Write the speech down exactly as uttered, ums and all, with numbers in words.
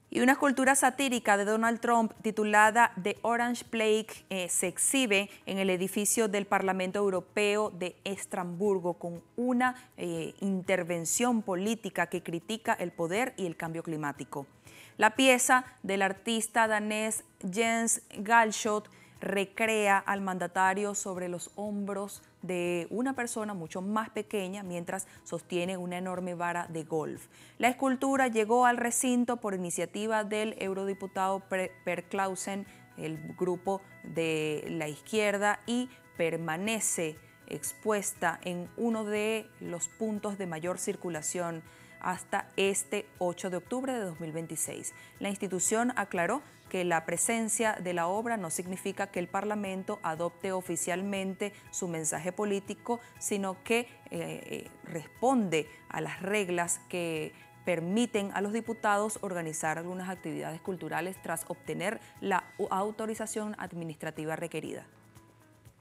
Y una escultura satírica de Donald Trump titulada The Orange Plague eh, se exhibe en el edificio del Parlamento Europeo de Estrasburgo con una eh, intervención política que critica el poder y el cambio climático. La pieza del artista danés Jens Galschiot recrea al mandatario sobre los hombros de una persona mucho más pequeña mientras sostiene una enorme vara de golf. La escultura llegó al recinto por iniciativa del eurodiputado Per Clausen, el grupo de la izquierda, y permanece expuesta en uno de los puntos de mayor circulación hasta este ocho de octubre de dos mil veintiséis. La institución aclaró que la presencia de la obra no significa que el Parlamento adopte oficialmente su mensaje político, sino que eh, responde a las reglas que permiten a los diputados organizar algunas actividades culturales tras obtener la autorización administrativa requerida.